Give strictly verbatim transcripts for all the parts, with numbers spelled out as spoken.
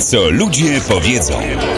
Co ludzie powiedzą.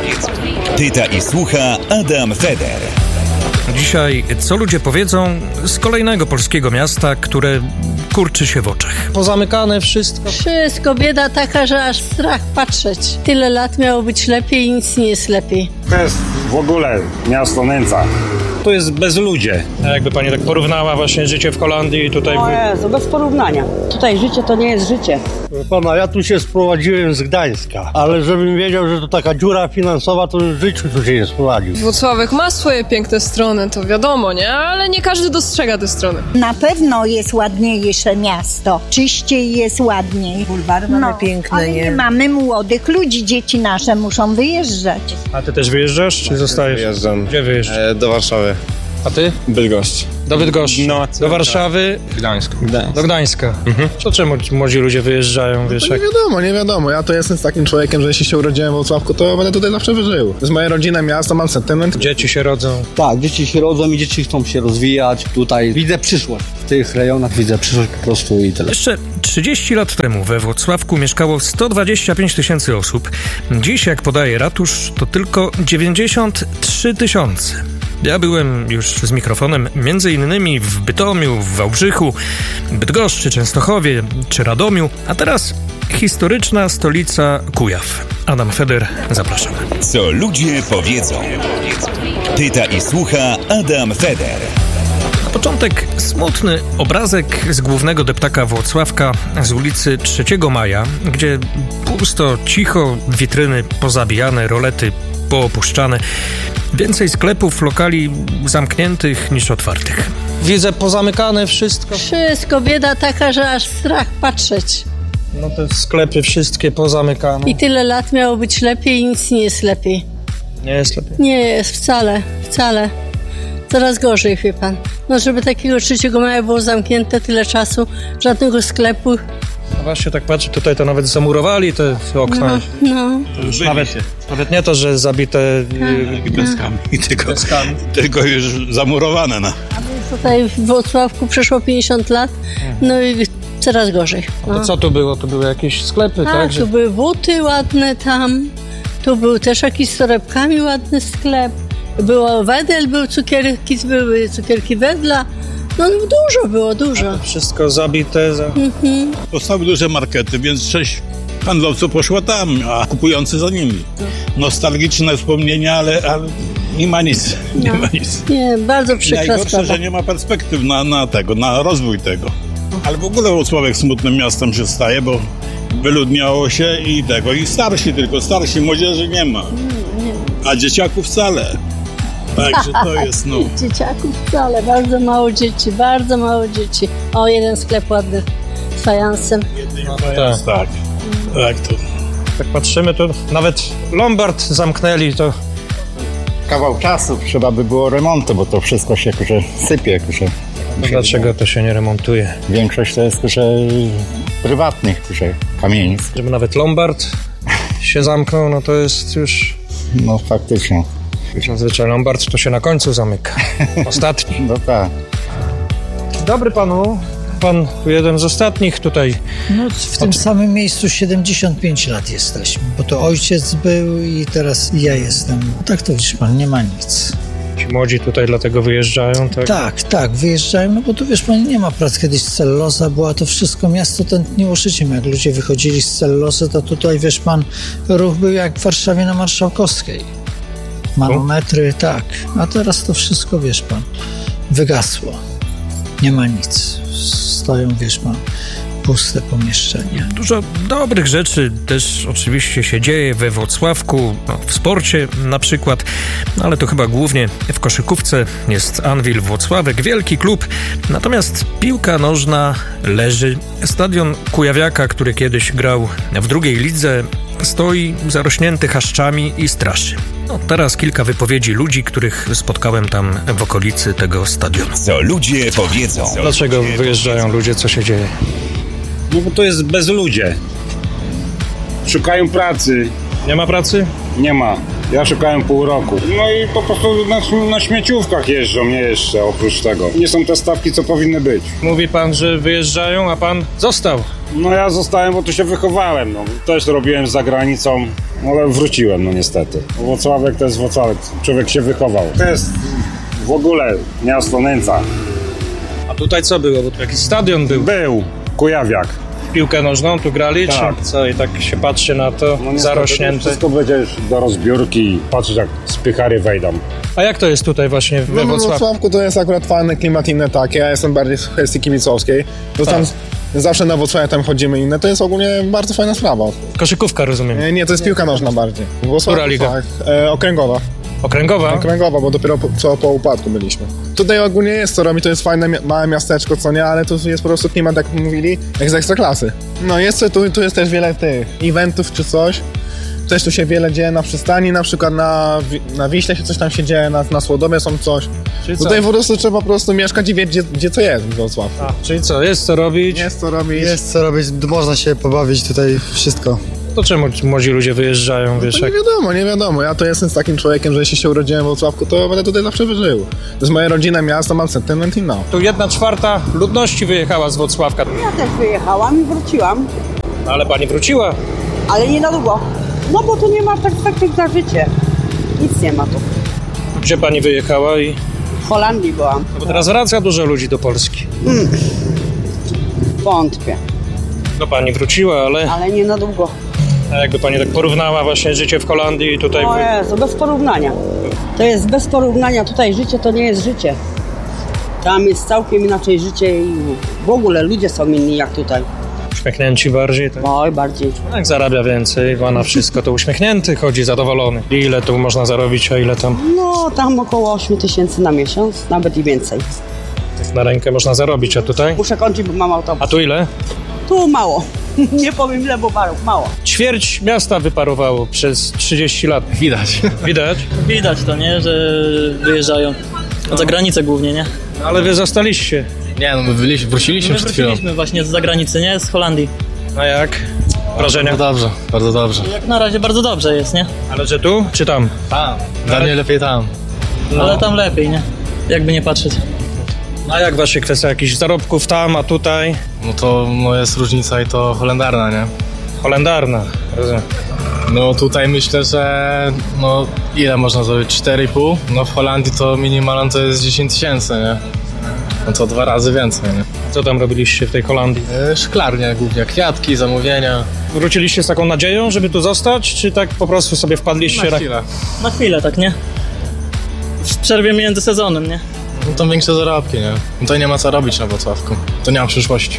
Pyta i słucha Adam Feder. Dzisiaj co ludzie powiedzą z kolejnego polskiego miasta, które kurczy się w oczach. Pozamykane wszystko. Wszystko, bieda taka, że aż strach patrzeć. Tyle lat miało być lepiej i nic nie jest lepiej. To jest w ogóle miasto nędza. To jest bezludzie. A jakby pani tak porównała właśnie życie w Holandii i tutaj... O Jezu, bez porównania. Tutaj życie to nie jest życie. Pana, ja tu się sprowadziłem z Gdańska, ale żebym wiedział, że to taka dziura finansowa, to w życiu tu się nie sprowadził. Włocławek ma swoje piękne strony, to wiadomo, nie? Ale nie każdy dostrzega te strony. Na pewno jest ładniejsze miasto. Czyściej jest ładniej. Bulwary mamy no, piękne, ale nie? nie mamy młodych ludzi, dzieci nasze muszą wyjeżdżać. A ty też wyjeżdżasz, czy zostajesz? Wyjeżdżam. Gdzie wyjeżdżasz? E, do Warszawy. A ty? Bydgoszcz. Do Bydgoszczy. No, do Warszawy. Gdańsk. Gdańsk. Do Gdańska. Mhm. To czemu młodzi ludzie wyjeżdżają, wiesz? No nie wiadomo, nie wiadomo. Ja to jestem z takim człowiekiem, że jeśli się urodziłem w Włocławku, to będę tutaj zawsze wyżył. To jest moja rodzina, miasto, mam sentyment. Dzieci się rodzą. Tak, dzieci się rodzą i dzieci chcą się rozwijać. Tutaj widzę przyszłość. W tych rejonach widzę przyszłość po prostu i tyle. Jeszcze trzydzieści lat temu we Włocławku mieszkało sto dwadzieścia pięć tysięcy osób. Dziś, jak podaje ratusz, to tylko dziewięćdziesiąt trzy tysiące. Ja byłem już z mikrofonem między innymi w Bytomiu, w Wałbrzychu, Bydgoszczy, Częstochowie czy Radomiu, a teraz historyczna stolica Kujaw. Adam Feder, zapraszamy. Co ludzie powiedzą. Pyta i słucha Adam Feder. Na początek smutny obrazek z głównego deptaka Włocławka z ulicy trzeciego maja, gdzie pusto, cicho, witryny pozabijane, rolety poopuszczane. Więcej sklepów, lokali zamkniętych niż otwartych. Widzę pozamykane wszystko. Wszystko, bieda taka, że aż strach patrzeć. No te sklepy wszystkie pozamykane. I tyle lat miało być lepiej i nic nie jest lepiej. Nie jest lepiej? Nie jest, wcale, wcale. Coraz gorzej, wie pan. No żeby takiego trzeciego maja było zamknięte tyle czasu, żadnego sklepu. No właśnie tak patrzę, tutaj to nawet zamurowali te okna. No, no. To już nawet, nawet nie to, że zabite i deskami, tylko, deskami. tylko już zamurowane. No. Tutaj w Włocławku przeszło pięćdziesiąt lat, no i coraz gorzej. No. To co tu było? To były jakieś sklepy, A, tak? tu Że... były buty ładne tam, tu był też jakiś z torebkami ładny sklep. Było Wedel, był cukierki, były cukierki Wedla. No dużo było, dużo. Wszystko zabite. Za... Mhm. Powstały duże markety, więc część handlowców poszła tam, a kupujący za nimi. Nostalgiczne wspomnienia, ale, ale nie ma nic. Nie No. ma nic. Nie, bardzo przykra Najgorsze, sprawa. że nie ma perspektyw na, na tego, na rozwój tego. Ale w ogóle Włocławek smutnym miastem się staje, bo wyludniało się i tego, i starsi tylko, starsi, młodzieży nie ma. A dzieciaków wcale. Także to jest, no... Dzieciaków wcale, bardzo mało dzieci, bardzo mało dzieci. O, jeden sklep ładny z fajansem. No, tak, tak, tak to... Tak patrzymy, to nawet Lombard zamknęli, to... Kawał czasu trzeba by było remontu, bo to wszystko się kurze, sypie. Kurze. Dlaczego to się nie remontuje? Większość to jest kurze, prywatnych kurze, kamienic. Żeby nawet Lombard się zamknął, no to jest już... No faktycznie. Zazwyczaj Lombard to się na końcu zamyka. Ostatni. No tak. Dobry panu. Pan jeden z ostatnich tutaj. No w tym samym miejscu siedemdziesiąt pięć lat jesteśmy, bo to ojciec był i teraz ja jestem. Tak to wiesz pan, nie ma nic. Ci młodzi tutaj dlatego wyjeżdżają, tak? Tak, tak, wyjeżdżają, no bo tu wiesz pan, nie ma prac. Kiedyś celluloza była, to wszystko miasto tętniło życiem. Jak ludzie wychodzili z cellulozy, to tutaj wiesz pan, ruch był jak w Warszawie na Marszałkowskiej. Manometry, tak. A teraz to wszystko, wiesz pan, wygasło. Nie ma nic. Stoją, wiesz pan, puste pomieszczenia. Dużo dobrych rzeczy też oczywiście się dzieje we Włocławku, no, w sporcie na przykład, no, ale to chyba głównie w koszykówce. Jest Anwil Włocławek, wielki klub, natomiast piłka nożna leży. Stadion Kujawiaka, który kiedyś grał w drugiej lidze, stoi zarośnięty chaszczami i straszy. No, teraz kilka wypowiedzi ludzi, których spotkałem tam w okolicy tego stadionu. Co ludzie powiedzą. Dlaczego wyjeżdżają ludzie? Co się dzieje? No bo to jest bezludzie. Szukają pracy. Nie ma pracy? Nie ma. Ja szukałem pół roku. No i po prostu na, na śmieciówkach jeżdżą, nie jeszcze oprócz tego. Nie są te stawki, co powinny być. Mówi pan, że wyjeżdżają, a pan został. No ja zostałem, bo tu się wychowałem. No. Też robiłem za granicą, ale wróciłem, no niestety. Włocławek to jest Włocławek. Człowiek się wychował. To jest w ogóle miasto nędza. A tutaj co było? Bo tu jakiś stadion był. Był. Kujawiak. Piłkę nożną tu grali, tak. Czy co? I tak się patrzy na to, no zarośnięte. Wszystko będzie już do rozbiórki i patrzeć, jak spychary wejdą. A jak to jest tutaj właśnie we No, Wrocławiu? w Wrocławku to jest akurat fajny klimat inny takie. Ja jestem bardziej z kwestii kibicowskiej. To tam zawsze na Wrocławiu tam chodzimy inne. To jest ogólnie bardzo fajna sprawa. Koszykówka, rozumiem. Nie, nie to jest piłka nożna bardziej. Która liga? Tak, e, okręgowa. Okręgowa? Okręgowa, bo dopiero po, co po upadku byliśmy. Tutaj ogólnie jest co robi, to jest fajne małe miasteczko, co nie, ale tu jest po prostu klimat, jak mówili, jak z Ekstraklasy. No jest tu, tu jest też wiele tych eventów czy coś. Też tu się wiele dzieje na przystani, na przykład na, na Wiśle się coś tam się dzieje, na, na Słodomie są coś. Czyli tutaj co? Po prostu trzeba po prostu mieszkać i wiedzieć, gdzie, gdzie co jest w Wrocławiu. A, czyli co, jest co robić? Jest co robić. Jest co robić, można się pobawić tutaj wszystko. To czemu młodzi ludzie wyjeżdżają, wiesz? No nie wiadomo, nie wiadomo. Ja to jestem z takim człowiekiem, że jeśli się urodziłem w Wrocławku, to będę tutaj zawsze wyżył. To jest moje rodzinne miasto, mam sentyment i no. Tu jedna czwarta ludności wyjechała z Wrocławka. Ja też wyjechałam i wróciłam. Ale pani wróciła? Ale nie na długo. No bo tu nie ma perspektyw za życie. Nic nie ma tu. Gdzie pani wyjechała i... W Holandii byłam. No bo teraz wraca dużo ludzi do Polski. Mm. Wątpię. No pani wróciła, ale... Ale nie na długo. A jakby pani tak porównała właśnie życie w Holandii i tutaj... O Jezu, bez porównania. To jest bez porównania. Tutaj życie to nie jest życie. Tam jest całkiem inaczej życie i w ogóle ludzie są inni jak tutaj. Uśmiechnięci bardziej, tak? Oj, bardziej. Jak zarabia więcej, ma na wszystko, to uśmiechnięty chodzi, zadowolony. Ile tu można zarobić, a ile tam? No, tam około osiem tysięcy na miesiąc, nawet i więcej. Na rękę można zarobić, a tutaj? Muszę kończyć, bo mam autobus. A tu ile? Tu mało. Nie powiem ile, bo mało. Ćwierć miasta wyparowało przez trzydzieści lat. Widać. Widać? Widać to, nie? Że wyjeżdżają. No. Za granicę głównie, nie? Ale wy zostaliście. Nie, no my byliśmy, wróciliśmy my przed chwilą. wróciliśmy właśnie z zagranicy, nie? Z Holandii. A jak? Wrażenia? Bardzo dobrze, bardzo dobrze. Jak na razie bardzo dobrze jest, nie? Ale że tu, czy tam? Tam. Dla mnie lepiej tam. No. Ale tam lepiej, nie? Jakby nie patrzeć. A jak właśnie kwestia jakichś zarobków tam, a tutaj? No to no jest różnica i to holendarna, nie? Holendarna, rozumiem. No tutaj myślę, że no ile można zrobić? cztery i pół? No w Holandii to minimalnie to jest dziesięć tysięcy, nie? No to dwa razy więcej, nie? Co tam robiliście w tej Holandii? Yy, szklarnia głównie, kwiatki, zamówienia. Wróciliście z taką nadzieją, żeby tu zostać, czy tak po prostu sobie wpadliście? Na chwilę. Na chwilę, tak, nie? W przerwie między sezonem, nie? No to większe zarobki, nie? Tutaj nie ma co robić na Wrocławku. To nie ma przyszłości.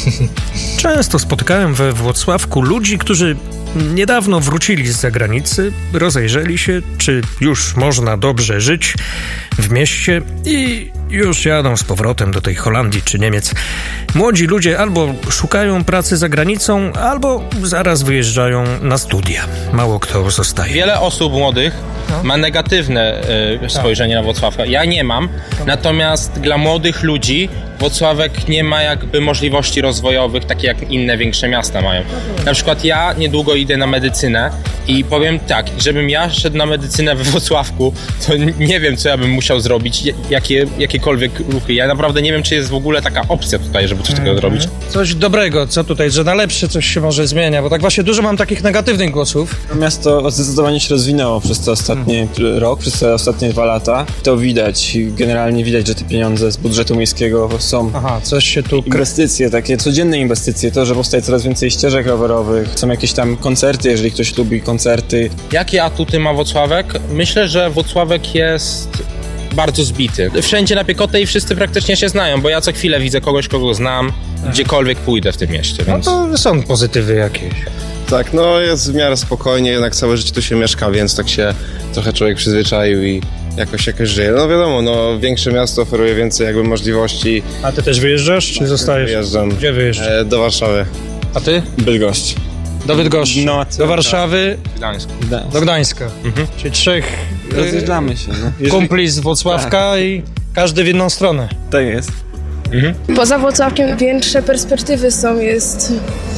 Często spotykałem we Wrocławku ludzi, którzy niedawno wrócili z zagranicy, rozejrzeli się, czy już można dobrze żyć w mieście i już jadą z powrotem do tej Holandii czy Niemiec. Młodzi ludzie albo szukają pracy za granicą, albo zaraz wyjeżdżają na studia. Mało kto zostaje. Wiele osób młodych no. ma negatywne y, spojrzenie na Wrocław. Ja nie mam, natomiast dla młodych ludzi Wrocławek nie ma jakby możliwości rozwojowych, takie jak inne większe miasta mają. Na przykład ja niedługo idę na medycynę i powiem tak, żebym ja szedł na medycynę we Wrocławku, to nie wiem, co ja bym musiał zrobić, jakie, jakiekolwiek ruchy. Ja naprawdę nie wiem, czy jest w ogóle taka opcja tutaj, żeby coś takiego zrobić. Coś dobrego, co tutaj, że na lepsze coś się może zmienia, bo tak właśnie dużo mam takich negatywnych głosów. Miasto zdecydowanie się rozwinęło przez te ostatnie hmm. rok, przez te ostatnie dwa lata. To widać, generalnie widać, że te pieniądze z budżetu miejskiego są. Aha, coś się tu... Inwestycje, takie codzienne inwestycje, to, że powstaje coraz więcej ścieżek rowerowych, są jakieś tam koncerty, jeżeli ktoś lubi koncerty. Jakie atuty ma Wrocławek? Myślę, że Wrocławek jest bardzo zbity. Wszędzie na piechotę i wszyscy praktycznie się znają, bo ja co chwilę widzę kogoś, kogo znam, gdziekolwiek pójdę w tym mieście. Więc... No to są pozytywy jakieś. Tak, no jest w miarę spokojnie, jednak całe życie tu się mieszka, więc tak się trochę człowiek przyzwyczaił i jakoś jakoś żyje. No wiadomo, no większe miasto oferuje więcej jakby możliwości. A ty też wyjeżdżasz, czy zostajesz? Wyjeżdżam. Gdzie wyjeżdżasz? E, do Warszawy. A ty? Bydgoszcz. Do Bydgoszczy. No, do Warszawy. Gdańsk. Do Gdańska. Mhm. Czyli trzech rozjeżdżamy się. No. Kumpli z Wrocławka tak. I każdy w inną stronę. Tak jest. Mhm. Poza Wrocławkiem większe perspektywy są, jest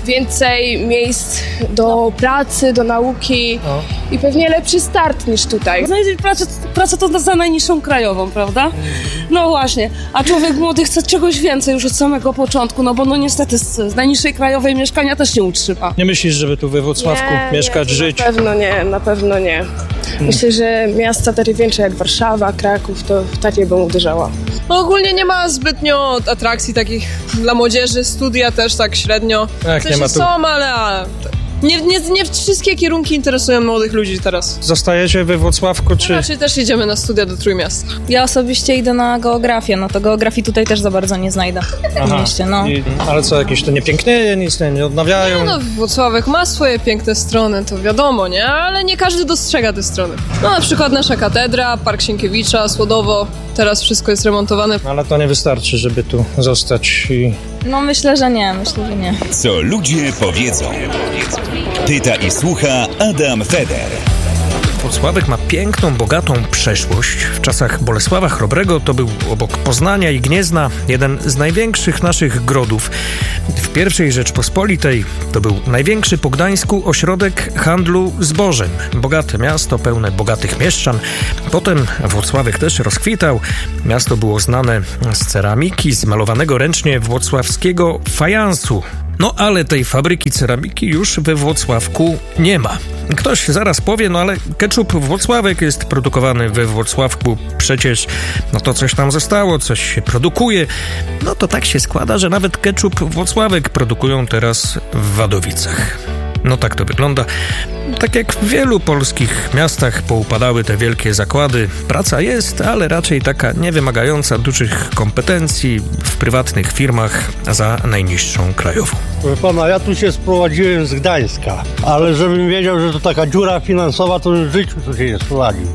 więcej miejsc do pracy, do nauki No. i pewnie lepszy start niż tutaj. Znaleźć pracę, pracę to za najniższą krajową, prawda? No właśnie, a człowiek młody chce czegoś więcej już od samego początku, no bo no niestety z, z najniższej krajowej mieszkania też nie utrzyma. Nie myślisz, żeby tu we Włocławku Nie, mieszkać, nie, żyć? Na pewno nie, na pewno nie. Myślę, że miasta takie większe jak Warszawa, Kraków, to w takie bym uderzała. No ogólnie nie ma zbytnio atrakcji takich dla młodzieży, studia też tak średnio. Tak, w sensie nie ma tu- są, ale a, nie, nie, nie wszystkie kierunki interesują młodych ludzi teraz. Zostajecie we Włocławku, czy... Raczej też jedziemy na studia do Trójmiasta. Ja osobiście idę na geografię, no to geografii tutaj też za bardzo nie znajdę w mieście, no. I, ale co, jakieś to nie pięknieje, nic nie, nie odnawiają? Nie no, Włocławek ma swoje piękne strony, to wiadomo, nie? Ale nie każdy dostrzega te strony. No na przykład nasza katedra, Park Sienkiewicza, Słodowo, teraz wszystko jest remontowane. No, ale to nie wystarczy, żeby tu zostać i... No myślę, że nie, myślę, że nie. Co ludzie powiedzą. Pyta i słucha Adam Feder. Włocławek ma piękną, bogatą przeszłość. W czasach Bolesława Chrobrego to był obok Poznania i Gniezna jeden z największych naszych grodów. W pierwszej Rzeczpospolitej to był największy po Gdańsku ośrodek handlu zbożem. Bogate miasto, pełne bogatych mieszczan. Potem Włocławek też rozkwitał. Miasto było znane z ceramiki, z malowanego ręcznie włocławskiego fajansu. No ale tej fabryki ceramiki już we Włocławku nie ma. Ktoś zaraz powie, no ale ketchup Włocławek jest produkowany we Włocławku, przecież no to coś tam zostało, coś się produkuje. No to tak się składa, że nawet ketchup Włocławek produkują teraz w Wadowicach. No tak to wygląda. Tak jak w wielu polskich miastach poupadały te wielkie zakłady. Praca jest, ale raczej taka niewymagająca dużych kompetencji w prywatnych firmach za najniższą krajową. Proszę pana, ja tu się sprowadziłem z Gdańska, ale żebym wiedział, że to taka dziura finansowa, to w życiu tu się nie sprowadził.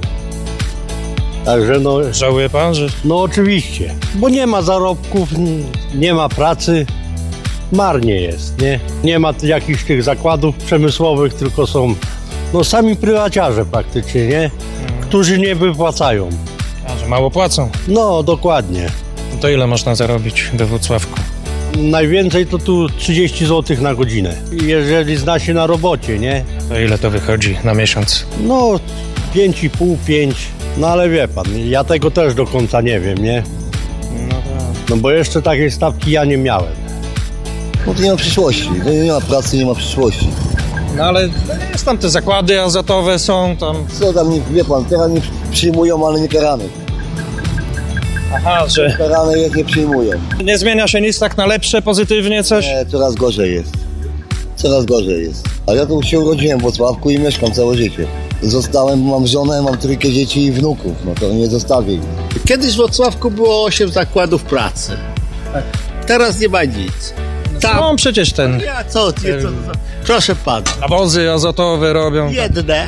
Także no... Żałuje pan, że... No oczywiście, bo nie ma zarobków, nie ma pracy. Marnie jest, nie? Nie ma jakichś tych zakładów przemysłowych, tylko są no sami prywaciarze praktycznie, nie? Którzy nie wypłacają. A, że mało płacą? No, dokładnie. To ile można zarobić we Włocławku? Najwięcej to tu trzydzieści złotych na godzinę. Jeżeli zna się na robocie, nie? To ile to wychodzi na miesiąc? No, pięć i pół, pięć. No ale wie pan, ja tego też do końca nie wiem, nie? No tak. No bo jeszcze takiej stawki ja nie miałem. No to nie ma przyszłości, no nie ma pracy, nie ma przyszłości. No ale jest tam te zakłady azotowe są tam... Co tam, nie, wie pan, teraz nie przyjmują, ale nie karane. Aha, że... Karane jak nie przyjmują. Nie zmienia się nic tak na lepsze, pozytywnie coś? Nie, coraz gorzej jest. Coraz gorzej jest. A ja tu się urodziłem w Włocławku i mieszkam całe życie. Zostałem, mam żonę, mam trójkę dzieci i wnuków, no to nie zostawię ich. Kiedyś w Włocławku było osiem zakładów pracy. Teraz nie ma nic. Tam są przecież ten... Ja co, nie, co, co? Proszę pana. Nawozy azotowe robią. Jedne,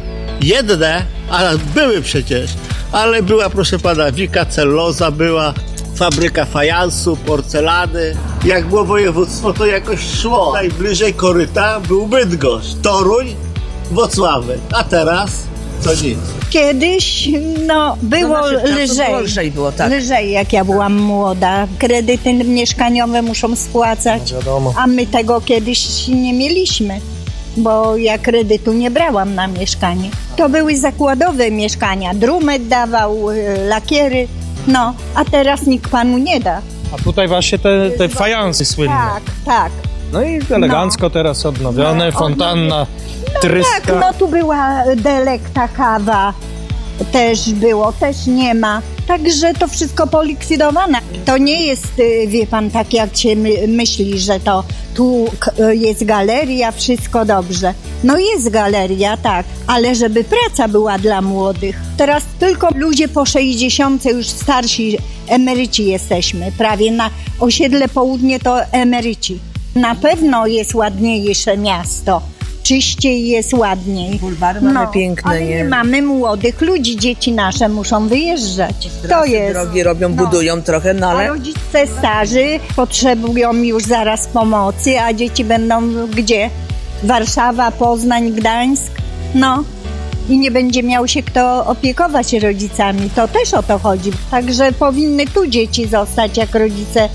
jedne, ale były przecież, ale była, proszę pana, Wika Celloza, była fabryka fajansu, porcelany. Jak było województwo, to jakoś szło. Najbliżej koryta był Bydgoszcz, Toruń, Włocławek, a teraz to nic. Kiedyś, no, było No, naszych czasów lżej. było lżej było, tak. Lżej, jak ja byłam młoda. Kredyty mieszkaniowe muszą spłacać, No wiadomo. a my tego kiedyś nie mieliśmy, bo ja kredytu nie brałam na mieszkanie. To były zakładowe mieszkania. Drumet dawał, y, lakiery, no, a teraz nikt panu nie da. A tutaj właśnie te, te fajansy słynne. Tak, tak. No i elegancko teraz odnowione, No, fontanna, No tryska. tak, no tu była Delekta kawa, też było, też nie ma. Także to wszystko polikwidowane. To nie jest, y, wie pan, tak jak się my, myśli, że to tu k- jest galeria, wszystko dobrze. No jest galeria, tak, ale żeby praca była dla młodych. Teraz tylko ludzie po sześćdziesiątce, już starsi emeryci jesteśmy. Prawie na osiedle Południe to emeryci. Na pewno jest ładniejsze miasto. Czyściej jest ładniej. Bulwary mamy piękne, ale nie? nie mamy młodych ludzi, dzieci nasze muszą wyjeżdżać. To jest. Drogi robią, No. budują trochę, no A ale... rodzice starzy potrzebują już zaraz pomocy, a dzieci będą gdzie? Warszawa, Poznań, Gdańsk. No. I nie będzie miał się kto opiekować rodzicami. To też o to chodzi. Także powinny tu dzieci zostać, jak rodzice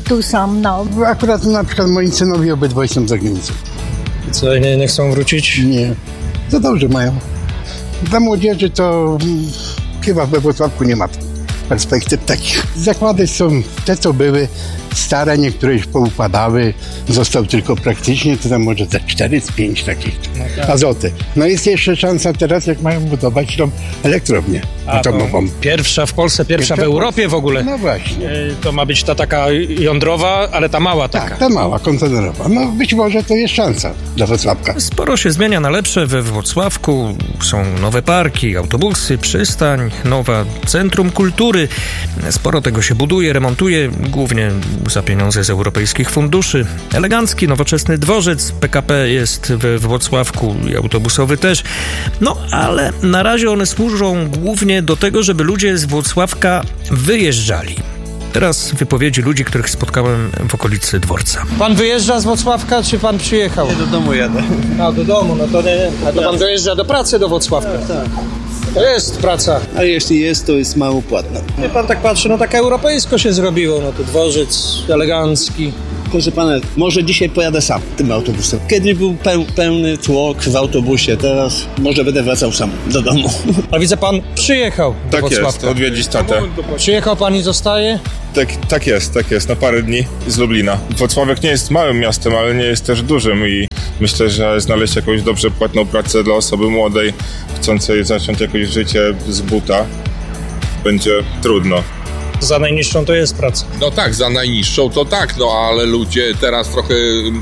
tu są, no. Akurat na przykład moi synowie obydwaj są za granicą. Co, nie, nie chcą wrócić? Nie, za dobrze mają. Dla młodzieży to mm, chyba we Wrocławku nie ma perspektyw takich. Zakłady są te, co były, stare, niektóre już poupadały, został tylko praktycznie, to tam może za cztery z pięć takich no tak. azoty. No jest jeszcze szansa teraz, jak mają budować tą elektrownię atomową. Pierwsza w Polsce, pierwsza, pierwsza w Europie w ogóle. No właśnie. To ma być ta taka jądrowa, ale ta mała taka. Tak, ta mała, kontenerowa. No być może to jest szansa dla Wrocławka. Sporo się zmienia na lepsze we Wrocławku. Są nowe parki, autobusy, przystań, nowa centrum kultury. Sporo tego się buduje, remontuje, głównie za pieniądze z europejskich funduszy. Elegancki, nowoczesny dworzec P K P jest we Wrocławku i autobusowy też. No, ale na razie one służą głównie do tego, żeby ludzie z Wrocławka wyjeżdżali. Teraz wypowiedzi ludzi, których spotkałem w okolicy dworca. Pan wyjeżdża z Wrocławka, czy pan przyjechał? Nie, do domu jadę. A, do domu, no to nie. A to pan dojeżdża do pracy do Wrocławka? Tak, tak. To jest praca. A jeśli jest, to jest mało płatna. Nie, pan tak patrzy, no tak europejsko się zrobiło, no to dworzec elegancki. Proszę pana, może dzisiaj pojadę sam tym autobusem. Kiedyś był peł, pełny tłok w autobusie, teraz może będę wracał sam do domu. A widzę, pan przyjechał do Tak Wrocławka. jest, odwiedzić tatę. Przyjechał pan i zostaje? Tak, tak jest, tak jest, na parę dni z Lublina. Wrocławek nie jest małym miastem, ale nie jest też dużym i myślę, że znaleźć jakąś dobrze płatną pracę dla osoby młodej, chcącej zacząć jakieś życie z buta, będzie trudno. Za najniższą to jest praca. No tak, za najniższą to tak, no ale ludzie teraz trochę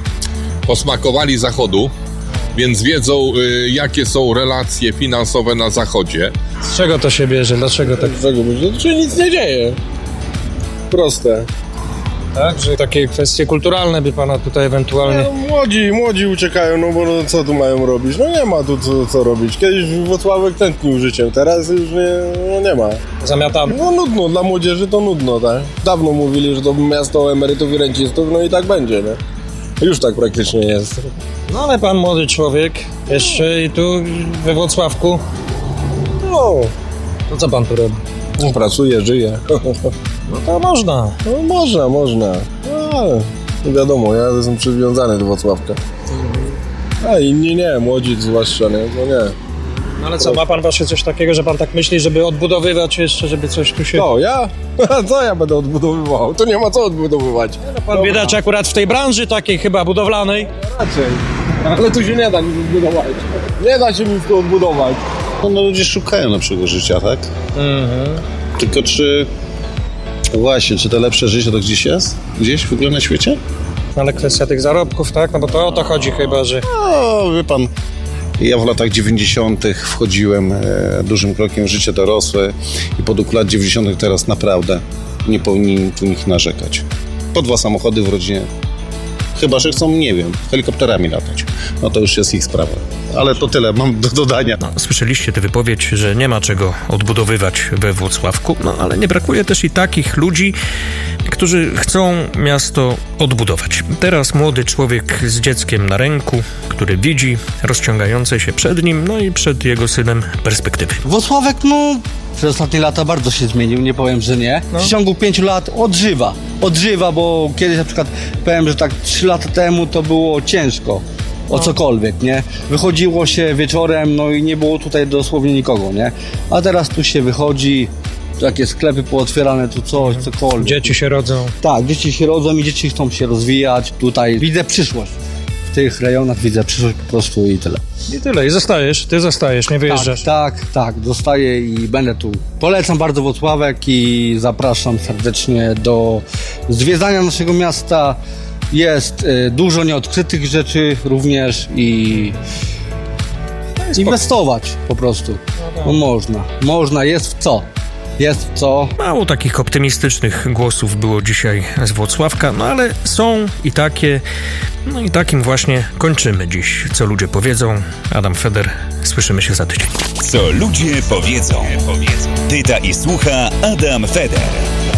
posmakowali Zachodu, więc wiedzą, y, jakie są relacje finansowe na Zachodzie. Z czego to się bierze? Dlaczego tak? Dlaczego? Czy nic nie dzieje. Proste. Tak, że takie kwestie kulturalne by pana tutaj ewentualnie... No, młodzi, młodzi uciekają, no bo no, co tu mają robić? No nie ma tu co, co robić. Kiedyś Wrocławek tętnił życiem, teraz już nie, no nie ma. Zamiatamy. No nudno, dla młodzieży to nudno, tak? Dawno mówili, że to miasto emerytów i rencistów, no i tak będzie, nie? Już tak praktycznie jest. No ale pan młody człowiek, jeszcze i tu we Wrocławku. No. To co pan tu robi? No, pracuje, żyje. No to można. No można, można. No, ale wiadomo, ja jestem przywiązany do Wrocławka. A inni nie, młodzi zwłaszcza, nie? No nie. No ale co, ma pan właśnie coś takiego, że pan tak myśli, żeby odbudowywać jeszcze, żeby coś tu się... No, ja? Co ja będę odbudowywał? To nie ma co odbudowywać. No, pan biedacz akurat w tej branży takiej chyba budowlanej. Raczej. Ale tu się nie da nic odbudować. Nie da się nic tu odbudować. No ludzie szukają lepszego życia, tak? Mhm. Tylko czy... Właśnie, czy to lepsze życie to gdzieś jest? Gdzieś w ogóle na świecie? Ale kwestia tych zarobków, tak? No bo to o to chodzi chyba, że... No, wie pan, ja w latach dziewięćdziesiątych wchodziłem e, dużym krokiem w życie dorosłe i po duchu lat dziewięćdziesiątych teraz naprawdę nie powinni tu nikt narzekać. Po dwa samochody w rodzinie. Chyba że chcą, nie wiem, helikopterami latać. No to już jest ich sprawa. Ale to tyle mam do dodania. No, słyszeliście tę wypowiedź, że nie ma czego odbudowywać we Wrocławku, no ale nie brakuje też i takich ludzi, którzy chcą miasto odbudować. Teraz młody człowiek z dzieckiem na ręku, który widzi rozciągające się przed nim, no i przed jego synem perspektywy. Wrocławek, no... Przez ostatnie lata bardzo się zmienił, nie powiem, że nie. W no. ciągu pięciu lat odżywa. Odżywa, bo kiedyś na przykład powiem, że tak trzy lata temu to było ciężko o no. cokolwiek, nie? Wychodziło się wieczorem, no i nie było tutaj dosłownie nikogo, nie? A teraz tu się wychodzi, takie sklepy pootwierane, tu coś, cokolwiek. Dzieci się rodzą. Tak, dzieci się rodzą i dzieci chcą się rozwijać. Tutaj widzę przyszłość. W tych rejonach widzę przyszłość po prostu i tyle. I tyle, i zostajesz, ty zostajesz, nie wyjeżdżasz. Tak, tak, tak, zostaję i będę tu. Polecam bardzo Wrocławek i zapraszam serdecznie do zwiedzania naszego miasta. Jest y, dużo nieodkrytych rzeczy również i inwestować po prostu. No można, można, jest w co. Jest w co. Mało takich optymistycznych głosów było dzisiaj z Wrocławka, no ale są i takie. No i takim właśnie kończymy dziś. Co ludzie powiedzą. Adam Feder, słyszymy się za tydzień. Co ludzie powiedzą. Pyta i słucha Adam Feder.